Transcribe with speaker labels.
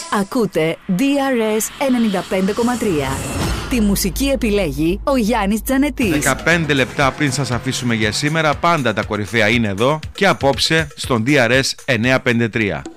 Speaker 1: Ακούτε DRS 95,3. Τη μουσική επιλέγει ο Γιάννης Τζανετής.
Speaker 2: 15 λεπτά πριν σας αφήσουμε για σήμερα, πάντα τα κορυφαία είναι εδώ και απόψε στον DRS 953.